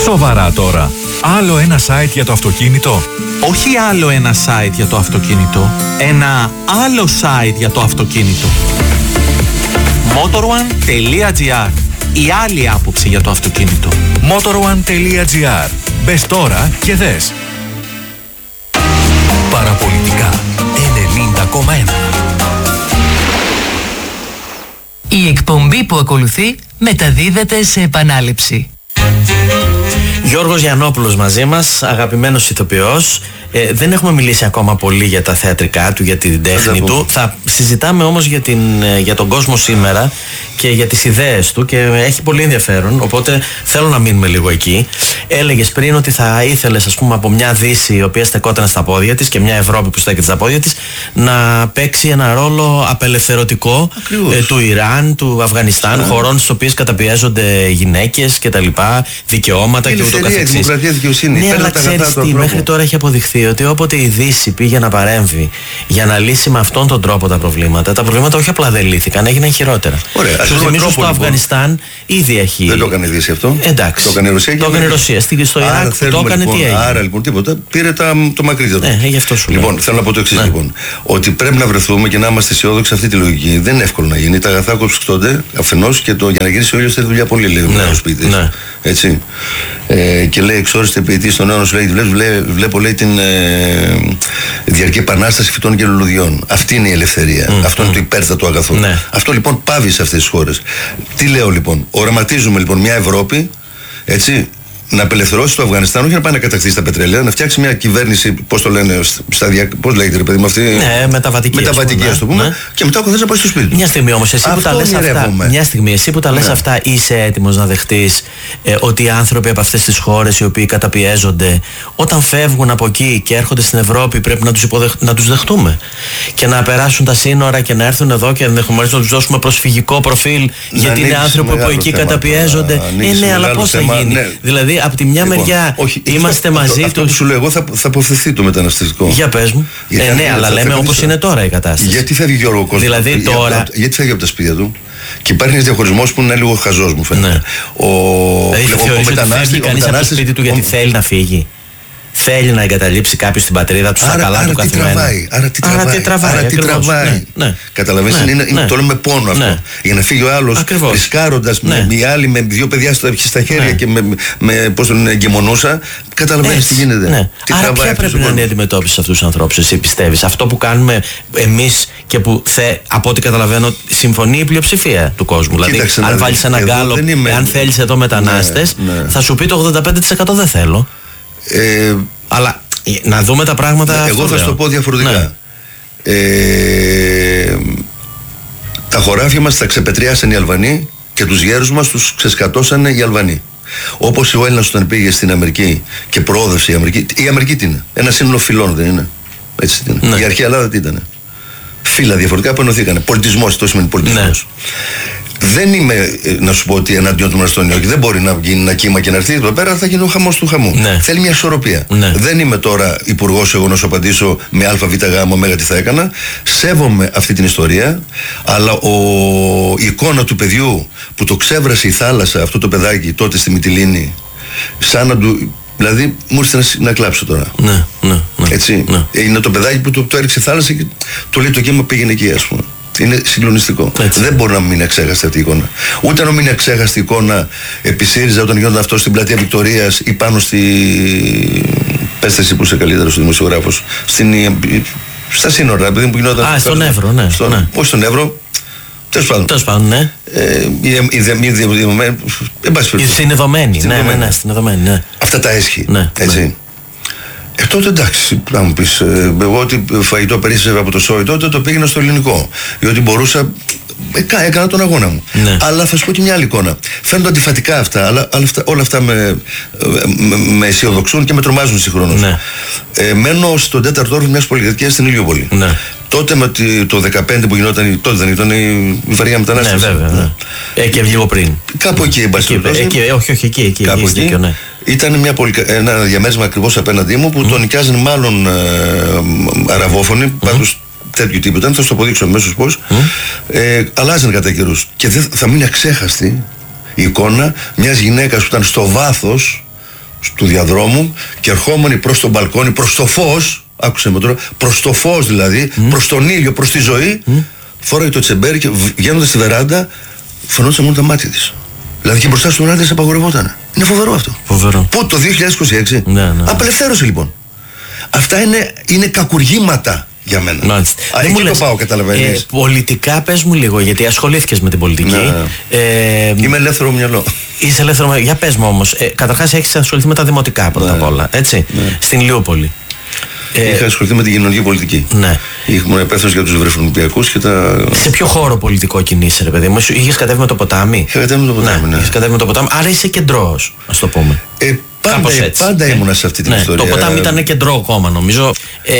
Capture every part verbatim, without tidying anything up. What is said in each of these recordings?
Σοβαρά τώρα. Άλλο ένα site για το αυτοκίνητο. Όχι άλλο ένα site για το αυτοκίνητο. Ένα άλλο site για το αυτοκίνητο. motorone τελεία gr. Η άλλη άποψη για το αυτοκίνητο. motorone τελεία gr. Μπες τώρα και δες. Παραπολιτικά ενενήντα κόμμα ένα. Η εκπομπή που ακολουθεί μεταδίδεται σε επανάληψη. Γιώργος Γιαννόπουλος μαζί μας, αγαπημένος ηθοποιός. Ε, δεν έχουμε μιλήσει ακόμα πολύ για τα θεατρικά του, για την τέχνη του. Θα συζητάμε όμως για, την, για τον κόσμο σήμερα και για τις ιδέες του και έχει πολύ ενδιαφέρον, οπότε θέλω να μείνουμε λίγο εκεί. Έλεγες πριν ότι θα ήθελες, ας πούμε, από μια Δύση η οποία στεκόταν στα πόδια της και μια Ευρώπη που στέκεται στα πόδια της να παίξει ένα ρόλο απελευθερωτικό ε, του Ιράν, του Αφγανιστάν, yeah. χωρών στις οποίες καταπιέζονται γυναίκες και τα λοιπά, δικαιώματα και, και ούτω καθεξής. Δημοκρατία, δικαιοσύνη. Ναι, αλλά ξέρεις τι, μέχρι τώρα έχει αποδειχθεί ότι όποτε η Δύση πήγε να παρέμβει για να λύσει με αυτόν τον τρόπο τα προβλήματα, τα προβλήματα όχι απλά δεν λύθηκαν, έγιναν χειρότερα. Ωραία, σου θυμίζω στο Αφγανιστάν ήδη έχει. Δεν το έκανε η Δύση αυτό. Εντάξει. Το έκανε η Ρωσία. Το έκανε η Ρωσία. Στο Ιράκ που το έκανε, λοιπόν, τι έγινε. Άρα λοιπόν τίποτα. Πήρε τα, το μακρύτερο. Ναι, γι' αυτό σου Λοιπόν, λέω. θέλω να πω το εξής, ναι. λοιπόν. Ότι πρέπει να βρεθούμε και να είμαστε αισιόδοξοι σε αυτή τη λογική. Δεν είναι εύκολο να γίνει. Τα αγαθά κοψικτώνται αφενός και το, για να γυρίσει ο ήλιος θέλει δουλειά πολύ, λέει ο ναι, σπίτι. Ναι. Έτσι. Ε, και λέει εξόριστη ποιητή στον αιώνα σου, λέει, βλέπω, βλέπω λέει την ε, διαρκή επανάσταση φυτών και λουλουδιών. Αυτή είναι η ελευθερία. Mm, Αυτό mm. είναι το υπέρτατο αγαθό. Ναι. Αυτό λοιπόν πάβει σε αυτές τις χώρες. Τι λέω λοιπόν, οραματίζουμε λοιπόν μια Ευρώπη, έτσι, να απελευθερώσει το Αφγανιστάν, όχι να πάει να κατακτήσει τα πετρέλαια, να φτιάξει μια κυβέρνηση, πώς το λένε, σταδια... πώς λέγεται ρε παιδί μου αυτή. Ναι, μεταβατική. Μεταβατική, ας το πούμε. Ναι. Και μετά ο καθένας να πάει στο σπίτι του. Μια στιγμή όμως, εσύ που τα λες αυτά, μια στιγμή, εσύ που τα λες ναι. αυτά, είσαι έτοιμος να δεχτείς ε, ότι οι άνθρωποι από αυτές τις χώρες οι οποίοι καταπιέζονται, όταν φεύγουν από εκεί και έρχονται στην Ευρώπη, πρέπει να τους, υποδεχ... να τους δεχτούμε. Και να περάσουν τα σύνορα και να έρθουν εδώ και ενδεχομένως να τους δώσουμε προσφυγικό προφίλ, γιατί είναι άνθρωποι που εκεί καταπιέζονται. Ε, ναι, αλλά πώς θα γίνει. Δηλαδή, από τη μια λοιπόν, μεριά όχι, είμαστε αυτό, μαζί τους. Αυτό που σου λέω εγώ θα, θα αποφευθεί το μεταναστευτικό. Για πες μου. Ε, ναι, αλλά λέμε όπως είναι τώρα η κατάσταση. Γιατί φεύγει Γιώργο ο κόσμος. Δηλαδή για, τώρα. Για, γιατί φεύγει από τα σπίτια του. Και υπάρχει ένας διαχωρισμός που είναι λίγο χαζός μου φαίνεται. Ναι. Ο, δηλαδή ο, θεωρείς ο ότι φεύγει κανείς από το σπίτι του γιατί ο... θέλει να φύγει. Θέλει να εγκαταλείψει κάποιος την πατρίδα του στα καλά του καθημερινά. Άρα τι τραβάει. Άρα τι τραβάει. Άρα τι τραβάει. Ναι, ναι. Καταλαβαίνεις, ναι, είναι, ναι. το λέμε με πόνο αυτό. Ναι. Για να φύγει ο άλλος ρισκάροντας ναι. με, οι άλλοι με δύο παιδιά στα χέρια ναι. και με, με πώς τον εγκαιμονούσα. Καταλαβαίνεις τι γίνεται. Ναι. Τι άρα ποια πρέπει να είναι η αντιμετώπιση σε αυτούς τους ανθρώπους, εσύ πιστεύεις? Αυτό που κάνουμε εμείς και που θε, από ό,τι καταλαβαίνω συμφωνεί η πλειοψηφία του κόσμου. Δηλαδή, αν βάλεις έναν γκάλο, αν θέλεις εδώ μετανάστες, θα σου πει το ογδόντα πέντε τοις εκατό δεν θέλω. Ε, Αλλά να δούμε τα πράγματα. Εγώ θα σου το πω διαφορετικά. Ναι. Ε, τα χωράφια μας τα ξεπετριάσαν οι Αλβανοί και τους γέρους μας τους ξεσκατώσανε οι Αλβανοί. Όπως ο Έλληνας όταν πήγε στην Αμερική και προόδευσε η Αμερική. Η Αμερική τι είναι? Ένα σύνολο φυλών δεν είναι? Έτσι τι είναι. Ναι. Η αρχαία Ελλάδα τι ήταν? Φύλλα διαφορετικά που ενωθήκανε. Πολιτισμός, το σημαίνει πολιτισμός. Ναι. Δεν είμαι να σου πω ότι εναντίον του Μαστόνιου, όχι. Δεν μπορεί να γίνει ένα κύμα και να έρθει εδώ πέρα, θα γίνει ο χαμός του χαμού. Ναι. Θέλει μια ισορροπία. Ναι. Δεν είμαι τώρα υπουργός εγώ να σου απαντήσω με ΑΒΓ, ω τι θα έκανα. Σέβομαι αυτή την ιστορία, αλλά ο... η εικόνα του παιδιού που το ξέβρασε η θάλασσα, αυτό το παιδάκι τότε στη Μυτιλήνη, σαν να του. Δηλαδή μου ήρθε να, να κλάψω τώρα. Ναι, ναι, ναι, έτσι. Ναι. Είναι το παιδάκι που το, το έριξε η θάλασσα και το λέει το κύμα πήγαινε εκεί, ας πούμε. Είναι συγκλονιστικό. Έτσι. Δεν μπορεί να μην είναι αξέχαστη αυτή η εικόνα. Ούτε να μην είναι αξέχαστη η εικόνα επί ΣΥΡΙΖΑ όταν γινόταν αυτό στην πλατεία Βικτωρίας ή πάνω στη. Πες εσύ που είσαι καλύτερος δημοσιογράφος. Στην... Στα σύνορα, επειδή που γινόταν. Α, στον Εύρο, ναι. Στο... ναι. Όχι στον Εύρο. Τέλος πάντων. Τέλος πάντων, ναι. Η συνδεδομένη. Ναι, ναι, ναι, συνδεδομένη. Αυτά τα έσχη. Έτσι. Ε, τότε εντάξει, να μου πεις, ε, εγώ ότι φαγητό περίσσευε από το σόι τότε το πήγαινα στο ελληνικό. Διότι μπορούσα, ε, έκανα τον αγώνα μου. Ναι. Αλλά θα σου πω και μια άλλη εικόνα. Φαίνονται αντιφατικά αυτά, αλλά, αλλά αυτά, όλα αυτά με, με, με αισιοδοξούν και με τρομάζουν συγχρόνως. Ναι. Ε, μένω στον τέταρτο όροφο μιας πολυκατοικίας στην Ηλιούπολη. Ναι. Τότε με το δεκαπέντε που γινόταν, τότε δεν ήταν η βαριά μετανάστευση. Ναι, βέβαια. Ναι. Ε, και λίγο πριν. Κάπου εκεί, εν πάση περιπτώσει. Όχι, όχι, εκεί. εκεί κάπου εκεί. Δίκιο, ναι. Ήταν μια πολυκα... ένα διαμέρισμα ακριβώς απέναντί μου που mm. τον νοικιάζουν μάλλον ε, αραβόφωνοι, mm. πάντως τέτοιου τύπου ήταν, θα σου το αποδείξω αμέσως πώς. Mm. Ε, αλλάζαν κατά καιρούς. Και δεν θα μείνει αξέχαστη η εικόνα μιας γυναίκας που ήταν στο βάθος του διαδρόμου και ερχόμενοι προς τον μπαλκόνι, προς το φως, άκουσε με τώρα, προς το φως δηλαδή, mm. προς τον ήλιο, προς τη ζωή, mm. φόραγε το τσεμπέρι και βγαίνοντας στη βεράντα φαινόταν μόνο τα μάτια της. Δηλαδή και μπροστά στον άντρα απαγορευόταν. Είναι φοβερό αυτό. Φοβερό. Πού το δύο χιλιάδες είκοσι έξι. Ναι, ναι. Απελευθέρωσε λοιπόν. Αυτά είναι, είναι κακουργήματα για μένα. Μάλιστα. Α, εκεί το πάω, καταλαβαίνεις. Ε, πολιτικά πες μου λίγο, γιατί ασχολήθηκες με την πολιτική. Ναι. Ε, Είμαι ελεύθερο μυαλό. Είσαι ελεύθερο. Για πες μου όμως. Ε, καταρχάς έχεις ασχοληθεί με τα δημοτικά πρώτα Ναι. απ' όλα. Έτσι. Ναι. Στην Λιούπολη. Είχα ασχοληθεί με την κοινωνική πολιτική. Ναι. Ήμουν υπεύθυνος για τους βρεφονιπιακούς και τα. Σε ποιο χώρο πολιτικό κινείσαι, ρε παιδί μου? Είχες κατέβει με το ποτάμι. Είχα κατέβει με το ποτάμι, ναι. ναι. Είχες κατέβει με το ποτάμι. Άρα είσαι κεντρός, ας το πούμε. Ε, πάντα πάντα ήμουνα σε αυτή την ναι, ιστορία. Το ποτάμι ήταν κεντρό κόμμα, νομίζω. Ε,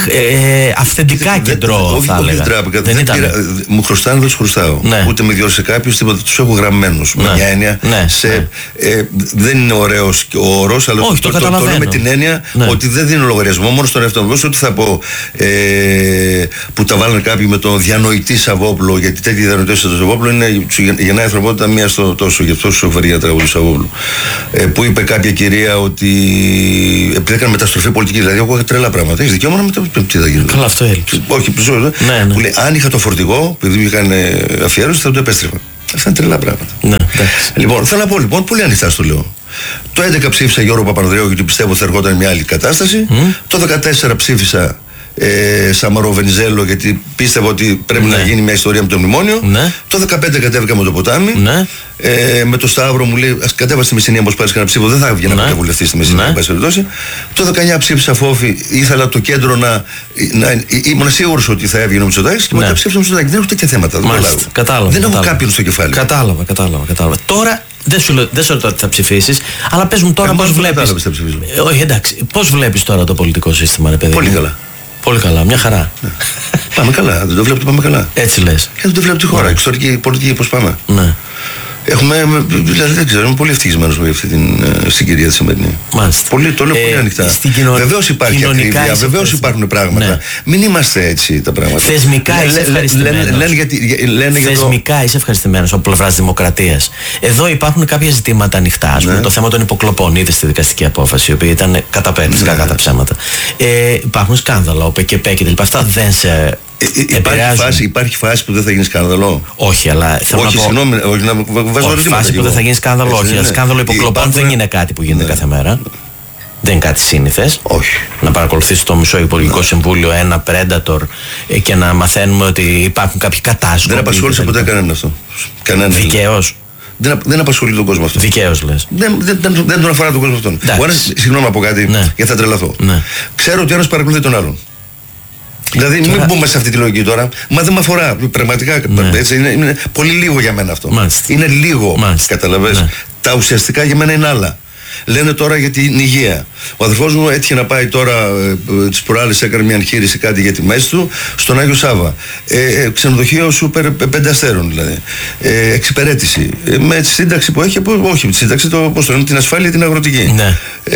ε, αυθεντικά κεντρό, θα έλεγα. Δεν ήταν. Μου χρωστάνε, δεν τους χρωστάω. Ναι. Ούτε με διόρισε κάποιος, τίποτα. Τους έχω γραμμένους. Ναι. Με μια έννοια. Ναι. Σε, ναι. Ε, δεν είναι ωραίος ο όρος, αλλά όχι, το, το, το, το, το λέω με την έννοια ναι. ότι δεν δίνω λογαριασμό μόνο στον εαυτό μου. Ότι θα πω ε, που τα βάλανε κάποιοι με το διανοητή Σαββόπουλο, γιατί τέτοιοι διανοητές στο Σαββόπουλο είναι, γεννάει η ανθρωπότητα μία στο τόσο, γι' αυτό σου φέρει για τραγούδι του Σαββόπουλου. Ε, που είπε κάποια κυρία ότι επειδή έκανε μεταστροφή πολιτική, δηλαδή εγώ είχα τρελά πράγματα. Έχει δικαίωμα να μεταστροφή. Τι θα γίνει. Καλά, αυτό έλειψε. Όχι, ψωλό. Ναι, ναι. Που λέει, αν είχα το φορτηγό, επειδή είχαν αφιέρωση, θα το επέστρεφα. Αυτά είναι τρελά πράγματα. Ναι, λοιπόν, θέλω να πω λοιπόν, πολύ ανοιχτά στο λέω. Το έντεκα ψήφισα Γιώργο Παπανδρέου γιατί πιστεύω θα ερχόταν μια άλλη κατάσταση. Mm. Το δεκατέσσερα ψήφισα ε, Σαμαρό Βενιζέλο γιατί πίστευα ότι πρέπει ναι. να γίνει μια ιστορία με το μνημόνιο. Ναι. Το δεκαπέντε κατέβηκα με το ποτάμι. Ναι. Ε, με το Σταύρο μου λέει: ας κατέβα στη Μεσσηνία, όπως πάρεις κανένα ψήφο. Δεν θα έβγαινα να βουλευτή στη Μεσσηνία. Ναι. Το δεκαεννιά ψήφισα Φόφη. Ήθελα το κέντρο να. να ήμουν σίγουρος ότι θα έβγαινε ο Μητσοτάκης και ναι. μετά ψήφισα Μητσοτάκη. Δεν έχω τέτοια θέματα. Μάλιστα, κατάλαβα, δεν κατάλαβα. έχω κάποιον στο κεφάλι. Κατάλαβα, κατάλαβα. κατάλαβα. Τώρα δεν σου λέω ότι θα ψηφίσεις, αλλά πες μου τώρα πώς βλέπεις. Ε, όχι, εντάξει. Πώς βλέπεις τώρα το πολιτικό σύστημα, ρε παιδί? Πολύ καλά. Πολύ καλά, μια χαρά. Ναι. Πάμε καλά, δεν το βλέπω ότι πάμε καλά. Έτσι λες. Και δεν το βλέπω τη χώρα, ναι. Εξωτερική πολιτική, πώς πάμε. Ναι. Έχουμε, δηλαδή δεν ξέρω, είμαι πολύ ευτυχισμένος με αυτή την συγκυρία τη σημερινή. Μάλιστα. Πολύ, το λέω ε, πολύ ανοιχτά. Κοινο... Βεβαίως υπάρχει ακρίβεια, βεβαίως υπάρχουν πράγματα. Ναι. Μην είμαστε έτσι τα πράγματα. Θεσμικά λέ, είσαι ευχαριστημένος. Λέ, λέ, γιατί, λένε Θεσμικά το... είσαι ευχαριστημένος από πλευράς δημοκρατίας. Εδώ υπάρχουν κάποια ζητήματα ανοιχτά. Ας πούμε, ναι. Το θέμα των υποκλοπών, είδες στη δικαστική απόφαση, η οποία ήταν καταπέμψη, ναι. κακά τα ψέματα. Ε, υπάρχουν σκάνδαλα, ο ΠΚΠ και τα αυτά δεν σε. Υπάρχει φάση, υπάρχει φάση που δεν θα γίνει σκάνδαλο. Όχι, αλλά θέλω όχι, να πω. Συγγνώμη, όχι, να βάζω όχι, φάση που δεν θα γίνει σκάνδαλο, όχι. Ναι. Σκάνδαλο υποκλοπών υπάρχουν... δεν είναι κάτι που γίνεται ναι. κάθε μέρα. Δεν είναι κάτι σύνηθες. Όχι. Να παρακολουθείς το μισό Υπουργικό ναι. Συμβούλιο, ένα Predator και να μαθαίνουμε ότι υπάρχουν κάποιοι κατάσκοποι. Δεν απασχόλησε ποτέ κανέναν αυτό. Κανένα. Δικαίως. Δεν, δεν απασχολεί τον κόσμο αυτό. Δικαίως λες. Δεν, δεν, δεν, δεν τον αφορά τον κόσμο αυτόν. Συγγνώμη από κάτι, ναι. γιατί θα τρελαθώ. Ναι. Ξέρω ότι ο ένας παρακολουθεί τον άλλον. Δηλαδή, τώρα... μην μπούμε σε αυτή τη λογική τώρα. Μα δεν με αφορά. Πραγματικά. Ναι. Έτσι, είναι, είναι πολύ λίγο για μένα αυτό. Μάλιστα. Είναι λίγο. Καταλαβες. Ναι. Τα ουσιαστικά για μένα είναι άλλα. Λένε τώρα για την υγεία. Ο αδερφός μου έτυχε να πάει τώρα, ε, τις προάλλες έκανε μια εγχείρηση κάτι για τη μέση του στον Άγιο Σάβα. Ε, ε, ξενοδοχείο σούπερ πέντε αστέρων δηλαδή. Ε, εξυπηρέτηση. Ε, με τη σύνταξη που έχει, όχι με τη σύνταξη, το, πώς το, την ασφάλεια την αγροτική. Ναι. Ε,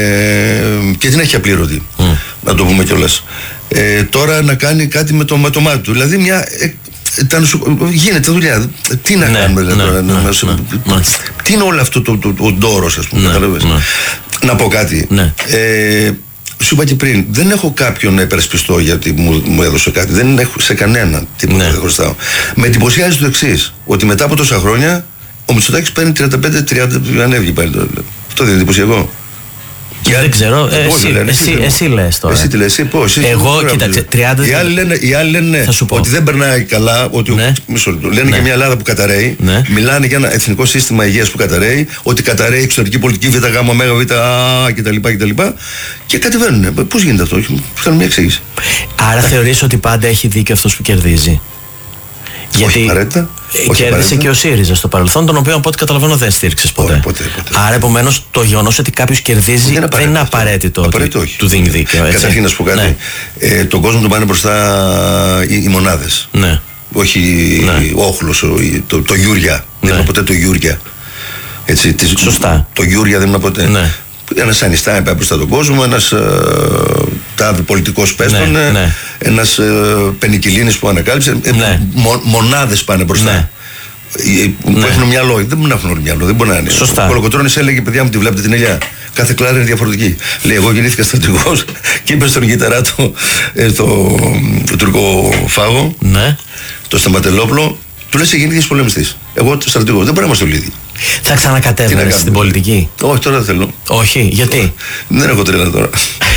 και την έχει απλήρωτη. Mm. Να το πούμε κιόλας. Ε, τώρα να κάνει κάτι με το, με το μάτι του. Δηλαδή μια. Ε, τα νοσο... γίνεται δουλειά. Τι να ναι, κάνουμε, ναι, δηλαδή, ναι, να... ναι, ναι, ναι. Τι είναι όλο αυτό το, το, το, ο ντόρος, ας πούμε. Ναι, ναι. Να πω κάτι. Ναι. Ε, σου είπα και πριν, δεν έχω κάποιον να υπερασπιστώ γιατί μου, μου έδωσε κάτι. Δεν έχω σε κανέναν τίποτα ναι. δεν χρωστάω. Με εντυπωσιάζει το εξής, ότι μετά από τόσα χρόνια ο Μητσοτάκης παίρνει τριάντα πέντε τριάντα, ανέβηκε πάλι τώρα. Αυτό δεν είναι εντυπωσιακό. Και δεν ξέρω, ε, εσύ, λένε, εσύ, εσύ, εσύ λες τώρα. Εσύ τι λες, εσύ πώς. Εσύ εγώ, κοίταξε, τριάντα... Οι άλλοι λένε, οι άλλοι λένε ότι δεν περνάει καλά, ότι ναι. μισό λεπτό. Λένε ναι. για μια Ελλάδα που καταραίει, ναι. μιλάνε για ένα εθνικό σύστημα υγείας που καταραίει, ότι καταραίει εξωτερική πολιτική β' γ, μέγα β' α κτλ. κτλ. Και κατεβαίνουν. Πώς γίνεται αυτό, θέλω μια εξήγηση. Άρα θεωρείς ότι πάντα έχει δίκιο αυτός που κερδίζει? Γιατί απαραίτητα. Κέρδισε και ο ΣΥΡΙΖΑ στο παρελθόν, τον οποίο από ό,τι καταλαβαίνω δεν στήριξες ποτέ. Όχι, ποτέ, ποτέ. Άρα επομένως το γεγονός ότι κάποιος κερδίζει δεν, δεν είναι απαραίτητο, απαραίτητο ότι του δίνει δίκιο. Καταρχήν να σου πω κάτι. Ναι. Ε, τον κόσμο τον πάνε μπροστά οι, οι μονάδες. Ναι. Όχι ναι. ο όχλος, το, το Γιούρια. Ναι. Δεν είναι ποτέ το Γιούρια. Έτσι, σωστά. Το Γιούρια δεν είναι ποτέ. Ναι. Ένας Ανιστάιν πάει μπροστά τον κόσμο, ένας ε, τάδε πολιτικός πέστον, ναι, ναι. ένας ε, Πενικυλίνης που ανακάλυψε, ε, ναι. μο, μονάδες πάνε μπροστά. Ναι. Ε, που ναι. έχουν μυαλό, δεν μπορούν να έχουν όλοι μυαλό, δεν μπορεί να είναι. Σωστά. Ο Κολοκοτρώνης έλεγε: παιδιά μου, τη βλέπετε την ελιά. Κάθε κλάρα είναι διαφορετική. Λέει, εγώ γεννήθηκα στρατηγός και είπε στον γείτονά του, ε, το, το τουρκο φάγο, Ναι. το Σταματελόπουλο, του λέει, γεννήθηκες πολεμιστής. Εγώ στρατηγός. Δεν μπορεί να είμαστε όλοι ίδιοι. Θα ξανακατέβαινε στην πολιτική? Όχι, τώρα δεν θέλω. Όχι, γιατί? Δεν έχω τρέλα τώρα.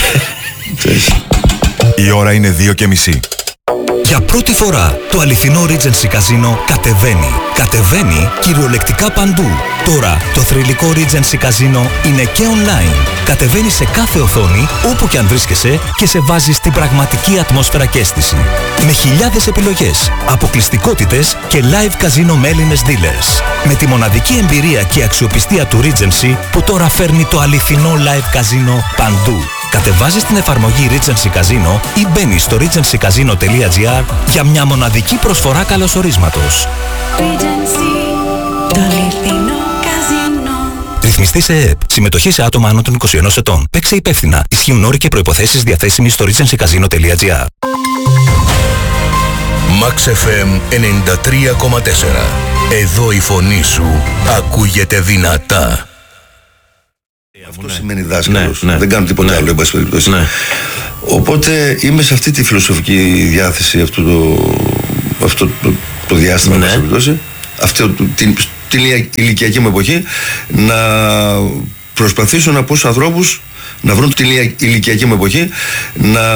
Η ώρα είναι δύο και μισή. Για πρώτη φορά το αληθινό Regency Casino κατεβαίνει. Κατεβαίνει κυριολεκτικά παντού. Τώρα το θρυλικό Regency Casino είναι και online. Κατεβαίνει σε κάθε οθόνη όπου και αν βρίσκεσαι και σε βάζει στην πραγματική ατμόσφαιρα και αίσθηση. Με χιλιάδες επιλογές, αποκλειστικότητες και live casino με Έλληνες dealers. Με τη μοναδική εμπειρία και αξιοπιστία του Regency που τώρα φέρνει το αληθινό live casino παντού. Κατεβάζεις την εφαρμογή Regency Casino ή μπαίνεις στο regency casino τελεία gr για μια μοναδική προσφορά καλωσορίσματος. Regency, το αληθινό καζίνο. Ρυθμιστή σε ΕΕΠ. Συμμετοχή σε άτομα άνω των είκοσι ενός ετών. Παίξε υπεύθυνα. Ισχύουν όροι και προϋποθέσεις διαθέσιμοι στο regency casino τελεία gr. Max εφ εμ ενενήντα τρία κόμμα τέσσερα. Εδώ η φωνή σου ακούγεται δυνατά. Αυτό σημαίνει δάσκαλος. Ναι, ναι. Δεν κάνω τίποτα Ναι. άλλο, εν πάση περιπτώσει. Ναι. Οπότε είμαι σε αυτή τη φιλοσοφική διάθεση αυτό το, αυτό το, το διάστημα, Ναι. εν πάση περιπτώσει. Αυτό το- την, την ηλικιακή μου εποχή να προσπαθήσω να πω στους ανθρώπους να βρουν την ηλικιακή μου εποχή να